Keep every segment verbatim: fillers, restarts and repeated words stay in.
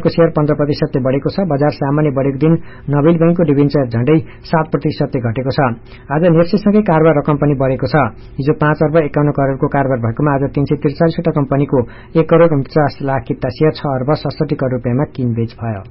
को शेयर पन्ध्र प्रतिशतले बढेको छ। बजार सामान्य बढेको दिन नोबेल बैंकको डिबेन्चर झण्डै सात प्रतिशतले घटेको छ। आज नेप्सीसँगै कारोबार रकम पनि बढेको छ। हिजो पाँच अर्ब एकाउन्न करोड़को कारोबार भएकोमा आज तीन सय त्रिचालिसवटा कम्पनीको एक करोड़ उन्चास लाख किता शेयर छ अर्ब सडसठी करोड़ रुपियाँमा किनबेच भयो।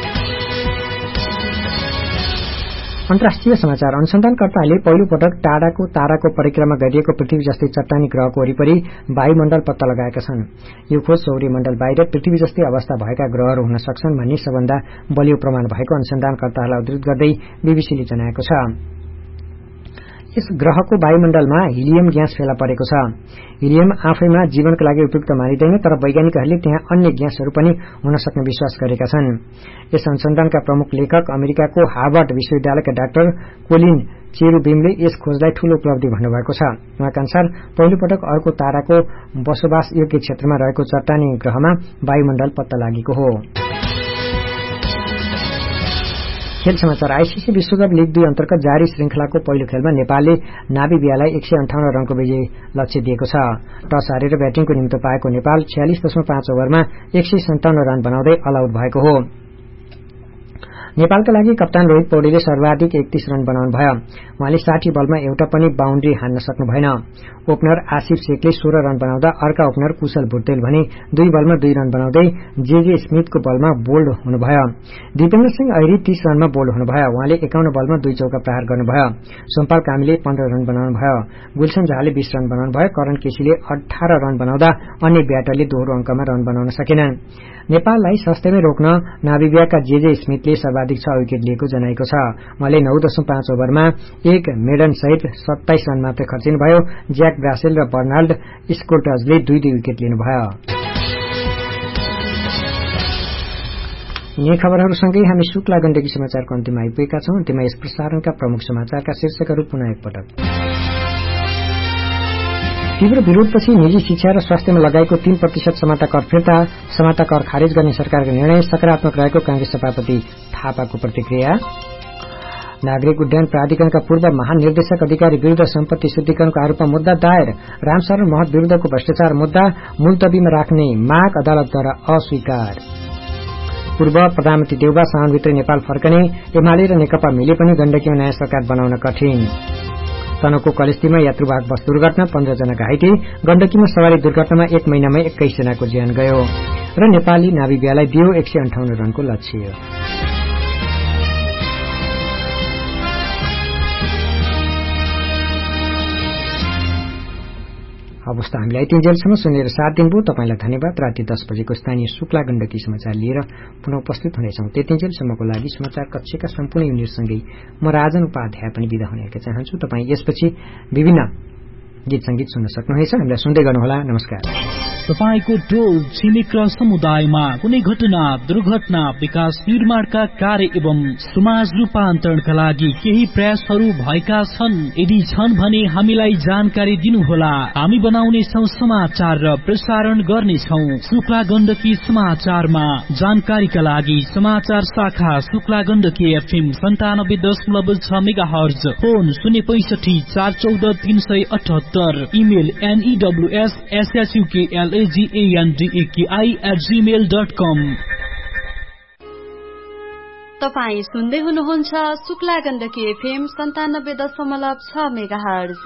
अन्तर्राष्ट्रिय समाचार। अनुसन्धानकर्ताहरूले पहिलो पटक टाढाको ताराको परिक्रमा गरिएको पृथ्वी जस्तै चट्टानी ग्रहको वरिपरि वायुमण्डल पत्ता लगाएका छन्। यो खोज सौर्यमण्डल बाहिर पृथ्वी जस्तै अवस्था भएका ग्रहहरू हुन सक्छन् भन्ने सबभन्दा बलियो प्रमाण भएको अनुसन्धानकर्ताहरूलाई उद्धृत गर्दै बीबीसीले जनाएको छ। यस ग्रहको वायुमण्डलमा हिलियम ग्यास फेला परेको छ। हिलियम आफैमा जीवनका लागि उपयुक्त मानिँदैन, तर वैज्ञानिकहरूले त्यहाँ अन्य ग्यासहरू पनि हुन सक्ने विश्वास गरेका छन्। यस अनुसन्धानका प्रमुख लेखक अमेरिकाको हार्वर्ड विश्वविद्यालयका डाक्टर कोलिन चेरुबिमले यस खोजलाई ठूलो उपलब्धि भन्नुभएको छ। उहाँका अनुसार पहिलो पटक अर्को ताराको बसोबास योग्य क्षेत्रमा रहेको चट्टानी ग्रहमा वायुमण्डल पत्ता लागेको हो। खेल समाचार। आईसीसी विश्वकप लीग दुई अन्तर्गत जारी श्रृंखलाको पहिलो खेलमा नेपालले नाभिबियालाई एक सय अन्ठाउन्न रनको विजय लक्ष्य दिएको छ। टस हारेर ब्याटिङको निम्तो पाएको नेपाल छयालिस दशमलव पाँच ओभरमा एक सय सन्ताउन्न रन बनाउँदै अल आउट भएको हो। नेपालका लागि कप्तान रोहित पौडेलले सर्वाधिक एकतीस रन बनाउनु भयो। उहाँले साठी बलमा एउटा पनि बााउन्ड्री हान्न सक्नु भएन। ओपनर आसिफ शेखले सोह्र रन बनाउँदा अर्का ओपनर कुशल भुटेल भने दुई बलमा दुई रन बनाउँदै जेजे स्मिथको बलमा बोल्ड हुनुभयो। दिपेन्द्र सिंह ऐरी तीस रनमा बोल्ड हुनुभयो। उहाँले एकाउन्न बलमा दुई चौका प्रहार गर्नुभयो। सोमपाल कामीले पन्ध्र रन बनाउनुभयो। गुलसन झाले बीस रन बनाउनुभयो। करण केसीले अठार रन बनाउँदा अन्य ब्याटरले दोहोरो अंकमा रन बनाउन सकेनन्। नेपाललाई सस्तैमै रोक्न नाभिबियाका जेजे स्मिथले सर्वाधिक छ विकेट लिएको जनाएको छ। उहाँले नौ दशमलव पाँच ओभरमा एक मेडन सहित सत्ताइस रन मात्रै खर्चिनुभयो। ज्याक ब्रासेल र बर्नाल्ड स्कोल्टजले दुई दुई विकेट लिनुभयो। यी खबरहरूसँगै हामी शुक्ला गण्डकी समाचारको अन्तिममा आइपुगेका छौं। अन्त्यमा यस प्रसारणका प्रमुख समाचारका शीर्षकहरू पुनः एकपटक। तीव्र विरोधपछि निजी शिक्षा र स्वास्थ्यमा लगाएको तीन प्रतिशत समाता कर फिर्ता, समाता कर खारेज गर्ने सरकारको निर्णय सकारात्मक रहेको कांग्रेस सभापति थापाको प्रतिक्रिया। नागरिक उड्डयन प्राधिकरणका पूर्व महानिर्देशक अधिकारी विरूद्ध सम्पत्ति शुद्धिकरणको आरोपमा मुद्दा दायर। रामशरण महत विरूद्धको भ्रष्टाचार मुद्दा मुलतवीमा राख्ने माग अदालतद्वारा अस्वीकार। पूर्व प्रधानमन्त्री देउबा साउनभित्रै नेपाल फर्कने, एमाले र नेकपा मिले पनि गण्डकीमा नयाँ सरकार बनाउन कठिन। तनहुको कलेस्तीमा यात्रुवाहक बस दुर्घटना, पन्ध्र जना घाइते। गण्डकीमा सवारी दुर्घटनामा एक महिनामै एक्काइस जनाको ज्यान गयो। र नेपाली नाभिबियालाई दियो एक सय अन्ठाउन्न रनको लक्ष्य। अवस्था हामीलाई तीनजेलसम्म सुनेर साथ दिनुभयो। तपाईंलाई धन्यवाद। राति दस बजेको स्थानीय शुक्ला गण्डकी समाचार लिएर पुनः उपस्थित हुनेछौं। त्यतिन्जेलसम्मको लागि समाचार कक्षका सम्पूर्ण युनिटसँगै म राजन उपाध्याय पनि बिदा हुन चाहन्छु। तपाई यसपछि विभिन्न गीत संगीत सुन्न सक्नुहुनेछ। हामीलाई सुन्दै गर्नुहोला। नमस्कार। तपाईको टोल छिमेक र समुदायमा कुनै घटना, दुर्घटना, विकास निर्माणका कार्य एवं समाज रूपान्तरणका लागि केही प्रयासहरू भएका छन्? यदि छन् भने हामीलाई जानकारी दिनुहोला। हामी बनाउने छौं समाचार र प्रसारण गर्ने छौं शुक्ला गण्डकी समाचारमा। जानकारीका लागि समाचार शाखा शुक्ला गण्डकी एफएम सन्तानब्बे दशमलव छ मेगा हर्ज, फोन शून्य पैंसठी चार चौध तीन सय अठहत्तर, इमेल एनईडब्ल्यूएस एसएचयूकेएल एजीएनडीएकेआई एट जीमेल डट कम। तपाई सुन्दै हुनुहुन्छ शुक्ला गण्डकी एफएम सन्तानब्बे दशमलव छ मेगा हर्ज।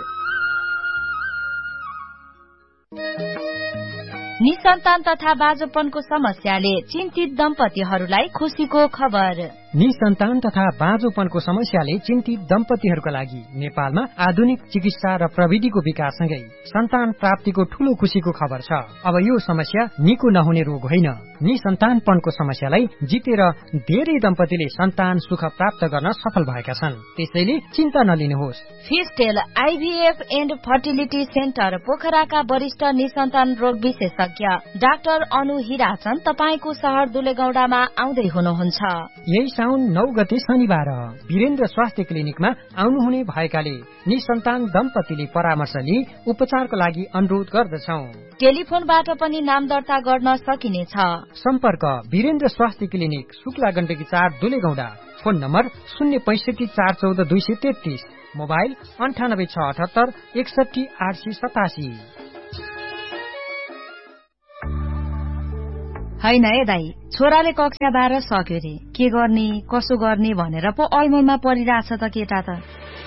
निसन्तान तथा बाँझोपनको समस्याले चिन्तित दम्पतिहरूलाई खुशीको खबर। निसन्तान तथा बाँझोपनको समस्याले चिन्तित दम्पतिहरूका लागि नेपालमा आधुनिक चिकित्सा र प्रविधिको विकाससँगै सन्तान प्राप्तिको ठूलो खुशीको खबर छ। अब यो समस्या निको नहुने रोग होइन। निसन्तानपनको समस्यालाई जितेर धेरै दम्पतिले सन्तान सुख प्राप्त गर्न सफल भएका छन्। त्यसैले चिन्ता नलिनुहोस्। फिस्टेल आईभीएफ एन्ड फर्टिलिटी सेन्टर पोखराका वरिष्ठ निसन्तान रोग विशेषज्ञ डाक्टर अनु हिराचन तपाईको शहर दुलेगौडामा आउँदै हुनुहुन्छ। यही साउन नौ गते शनिबार वीरेन्द्र स्वास्थ्य क्लिनिकमा आउनुहुने भएकाले निसन्तान दम्पतिले परामर्श लिई उपचारको लागि अनुरोध गर्दछौ। टेलिफोनबाट पनि नाम दर्ता गर्न सकिनेछ। सम्पर्क वीरेन्द्र स्वास्थ्य क्लिनिक शुक्ला गण्डकी चार दुलेगौडा। फोन नम्बर शून्य पैंसठी चार चौध दुई सय तेत्तीस, मोबाइल अन्ठानब्बे छ अठहत्तर एकसठी आठ सय सतासी। हैन है दाई, छोराले कक्षा बाह्र सक्यो रे, के गर्ने कसो गर्ने भनेर पो ऐमलमा परिरहेछ त केटा त।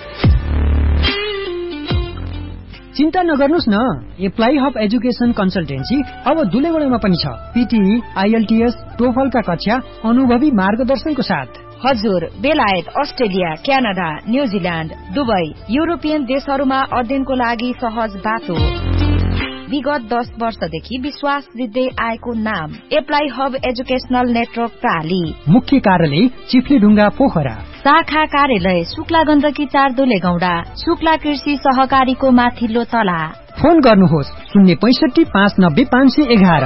चिन्ता नगर्नुस् न, एप्लाई हब एजुकेसन कन्सल्टेन्सी अब दुलेगौडामा पनि छ। पीटीई, आईएलटीएस, टोफलका कक्षा अनुभवी मार्गदर्शनको साथ। हजुर, बेलायत, Australia, Canada, New Zealand, Dubai, European देशहरूमा अध्ययनको लागि सहज बाटो। विगत दस वर्षदेखि विश्वास जित्दै आएको नाम एप्लाई हब एजुकेशनल नेटवर्क प्राली। मुख्य कार्यालय चिफ्लीढुङ्गा पोखरा। शाखा कार्यालय शुक्ला गण्डकी चार दुलेगौडा, शुक्ला कृषि सहकारीको माथिल्लो तला। फोन गर्नुहोस् शून्य पैसठी पाँच नब्बे पाँच सय एघार।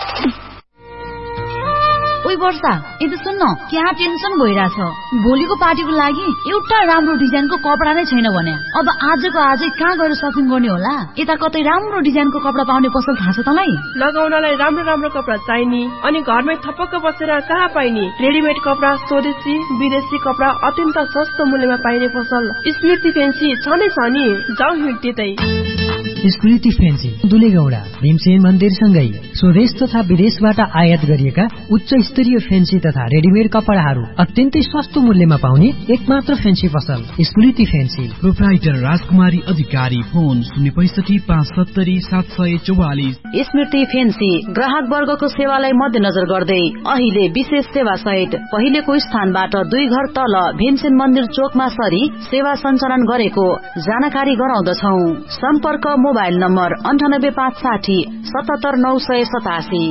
ओइ वर्षा, यता सुन्न, क्या टेन्सन भइरहेछ। भोलिको पार्टीको लागि एउटा राम्रो डिजाइनको कपडा नै छैन भने अब आजको आजै कहाँ गएर सपिङ गर्ने होला? यता कतै राम्रो डिजाइनको कपडा पाउने पसल थाहा छ तँलाई? लगाउनलाई राम्रो राम्रो कपडा चाहिने अनि घरमै थपक्क बसेर कहाँ पाइने? रेडिमेड कपडा, स्वदेशी विदेशी कपडा अत्यन्त सस्तो मूल्यमा पाइने पसल स्मृति फेन्सी छनै छ नि। जाउँ हिँड्ते तै। स्मृति फेन्सी दुलेगौडा भीमसेन मन्दिरसँगै स्वदेश तथा विदेशबाट आयात गरिएका उच्च स्तरीय फेन्सी तथा रेडिमेड कपडाहरू अत्यन्तै सस्तो मूल्यमा पाउने एकमात्र फेन्सी पसल स्मृति फेन्सी। प्रोप्राइटर राजकुमारी अधिकारी। फोन शून्य पैसठी पाँच सत्तरी सात सय चौवालिस। स्मृति फेन्सी ग्राहक वर्गको सेवालाई मध्यनजर गर्दै अहिले विशेष सेवा सहित पहिलेको स्थानबाट दुई घर तल भीमसेन मन्दिर चोकमा सरी सेवा सञ्चालन गरेको जानकारी गराउँदछौ। सम्पर्क मोबाइल नम्बर अन्ठानब्बे पाँच साठी सतहत्तर नौ सय सतासी।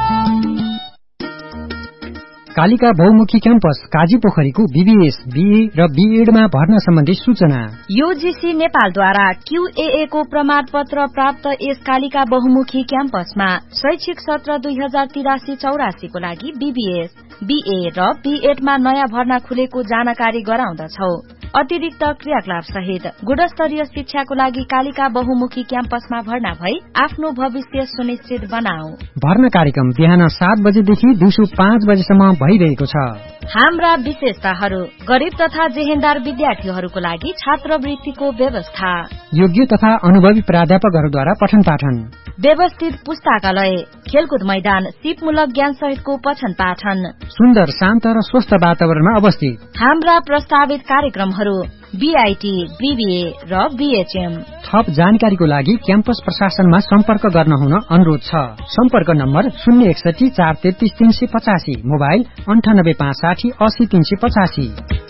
कालिका बहुमुखी क्याम्पस काजी पोखरीको बीबीएस, बीए र बीएडमा भर्ना सम्बन्धी सूचना। यूजीसी नेपालद्वारा क्यूएए को प्रमाण पत्र प्राप्त यस कालिका बहुमुखी क्याम्पसमा शैक्षिक सत्र दुई हजार तिरासी चौरासी को लागि बीबीएस, बीए र बीएडमा नयाँ भर्ना खुलेको जानकारी गराउँदछौ। अतिरिक्त क्रियाकलाप सहित गुणस्तरीय शिक्षाको लागि कालिका बहुमुखी क्याम्पसमा भर्ना भई आफ्नो भविष्य सुनिश्चित बनाऊ। भर्ना कार्यक्रम बिहान सात बजेदेखि दिउँसो पाँच बजेसम्म भइरहेको छ। हाम्रा विशेषताहरू गरीब तथा जेहेन्दार विद्यार्थीहरूको लागि छात्रवृत्तिको व्यवस्था, योग्य तथा अनुभवी प्राध्यापकहरूद्वारा पठन पाठन, व्यवस्थित पुस्तकालय, खेलकुद मैदान, सिपमूलक ज्ञान सहितको पठन पाठन, सुन्दर शान्त र स्वस्थ वातावरणमा अवस्थित। हाम्रा प्रस्तावित कार्यक्रमहरू बीआईटी, बीबीए र बीएचएम। थप जानकारीको लागि क्याम्पस प्रशासनमा सम्पर्क गर्न हुन अनुरोध छ। सम्पर्क नम्बर शून्य एकसठी चार तेत्तीस तीन सय पचासी, मोबाइल अन्ठानब्बे पाँच साठी अस्सी तीन सय पचासी।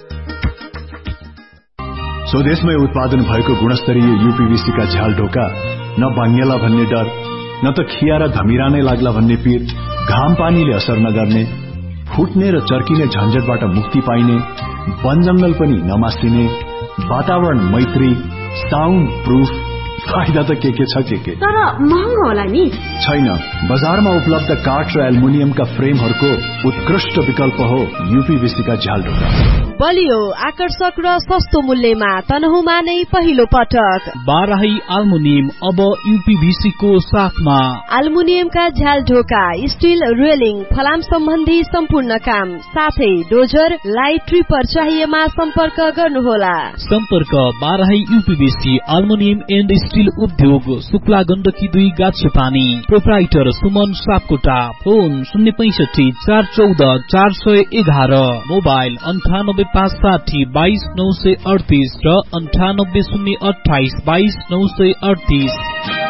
स्वदेशमै उत्पादन भएको गुणस्तरीय यूपीवीसी का झ्याल ढोका न भाङ्गेला भन्ने डर, न त खिया र धमिरा नै लाग्ला भन्ने पीर, घाम पानीले असर नगर्ने, फुट्ने र चर्किने झन्झटबाट मुक्ति पाइने, वन जंगल पनि नमासिने, वातावरण मैत्री, साउन्ड प्रूफ, फाइदा त के के छ के के, तर महँगो होला नि? छैन, बजारमा उपलब्ध काठ र एल्युमिनियमका फ्रेमहरूको उत्कृष्ट विकल्प हो यूपीवीसी का झ्याल ढोका। बलियो, आकर्षक र सस्तो मूल्यमा तनहुमा नै पहिलो पटक बाराही एल्युमिनियम अब यूपीवीसी को साथमा। एल्युमिनियमका झ्याल ढोका, स्टील रेलिङ, फलाम सम्बन्धी सम्पूर्ण काम, साथै डोजर, लाइट ट्रिपर चाहिएमा सम्पर्क गर्नुहोला। सम्पर्क Barahi UPVC aluminium and steel उद्योग, शुक्ला गण्डकी दुई गाछे पानी। प्रोप्राइटर सुमन सापकोटा। फोन शून्य पैसठी चार चौध चार सय एघार, मोबाइल अन्ठानब्बे पाँच साठी बाइस नौ सय अडतिस र अन्ठानब्बे शून्य अठाइस बाइस नौ सय अडतिस।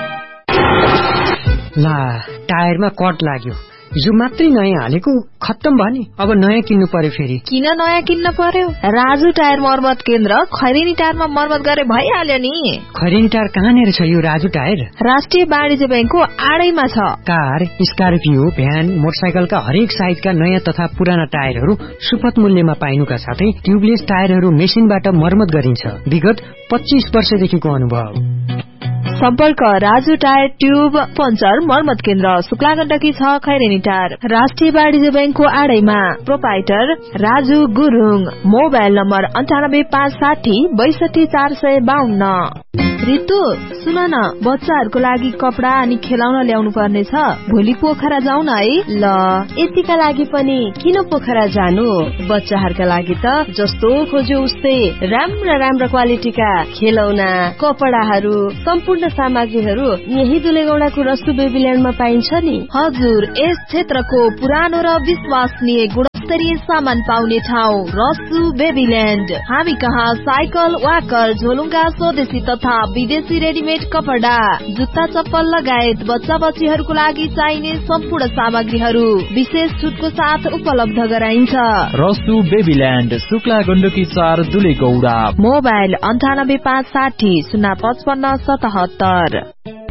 ला, टायरमा कट लाग्यो। हिजो मात्रै नयाँ हालेको खत्तम भयो नि, अब नयाँ किन्नु पर्यो फेरि। किन नयाँ किन्न पर्यो? राजु टायर मर्मत केन्द्र खैरेनी टायरमा मर्मत गरे भइहाल्यो नि। खैरेनी टायर कहाँनिर छ यो राजु टायर? राष्ट्रिय वाणिज्य ब्याङ्कको आडैमा छ। कार, स्कर्पियो, भ्यान, मोटरसाइकलका हरेक साइजका नयाँ तथा पुराना टायरहरू सुपथ मूल्यमा पाइनुका साथै ट्युबलेस टायरहरू मेसिनबाट मर्मत गरिन्छ। विगत पच्चीस वर्षदेखिको अनुभव। सम्पर्क राजु टायर ट्युब पञ्चर मर्मत केन्द्र, शुक्ला गण्डकी छ, खैरेनी टायर, राष्ट्रिय वाणिज्य ब्याङ्कको आडैमा। Proprietor Raju Gurung. Mobile number अन्ठानब्बे पाँच साठी बैसठी चार सय बाहन्न। रितु सुन न, बच्चाहरूको लागि कपडा अनि खेलाउन ल्याउनु पर्ने छ। भोलि पोखरा जाउँ न है। ल यतिका लागि पनि किन पोखरा जानु? बच्चाहरूका लागि त जस्तो खोज्यो उस्तै राम्रा राम्रा क्वालिटीका खेलौना, कपडाहरू, सम्पूर्ण सामग्रीहरू यही दुलेगौडाको रसु बेबील्यान्डमा पाइन्छ नि। हजुर, यस क्षेत्रको पुरानो र विश्वसनीय गुणस्तरीय सामान पाउने ठाउँ रसु बेबील्यान्ड। हामी कहाँ साइकल, वाकर, झोलुङ्गा, स्वदेशी तथा विदेशी रेडिमेड कपडा, जुत्ता, चप्पल लगायत बच्चा बच्चीहरूको लागि चाहिने सम्पूर्ण सामग्रीहरू विशेष छुटको साथ उपलब्ध गराइन्छ। रसु बेबील्यान्ड, शुक्ला गण्डकी चार, दुलेगौडा। मोबाइल अन्ठानब्बे पाँच साठी शून्य पचपन्न सतहत्तर।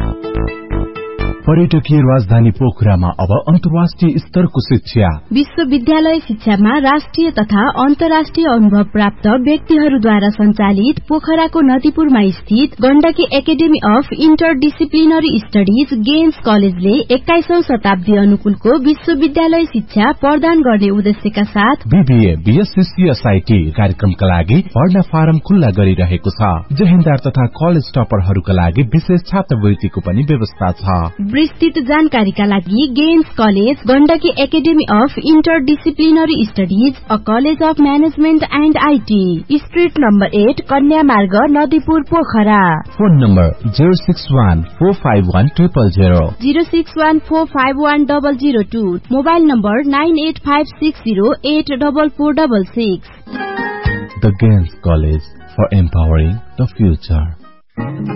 पर्यटकीय राजधानी पोखरामा अब अन्तर्राष्ट्रिय स्तरको शिक्षा। विश्वविद्यालय शिक्षामा राष्ट्रिय तथा अन्तर्राष्ट्रिय अनुभव प्राप्त व्यक्तिहरूद्वारा सञ्चालित पोखराको नदीपुरमा स्थित Gandaki academy of interdisciplinary studies games कलेजले एक्काइसौं शताब्दी अनुकूलको विश्वविद्यालय शिक्षा प्रदान गर्ने उद्देश्यका साथ बीबीए, बीएससी, सीएसआईटी कार्यक्रमका लागि पढ्न फारम खुल्ला गरिरहेको छ। जहेन्दार तथा कलेज टपरहरूका लागि विशेष छात्रवृत्तिको पनि व्यवस्था छ। विस्तृत जानकारीका लागि games college, Gandaki academy of interdisciplinary studies, a college of management and IT, street number at, कन्या मार्ग, Nadipur, Pokhara. Phone number zero six one four five one triple zero zero six one four five one double zero two. Mobile number nine at five six zero at double four double six. The Games College for Empowering the Future.